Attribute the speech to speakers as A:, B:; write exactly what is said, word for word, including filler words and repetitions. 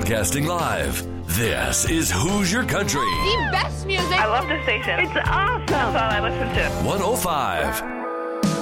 A: Broadcasting live, this is Hoosier Country.
B: The best music.
C: I love the station. It's awesome. That's all I listen to.
A: one oh five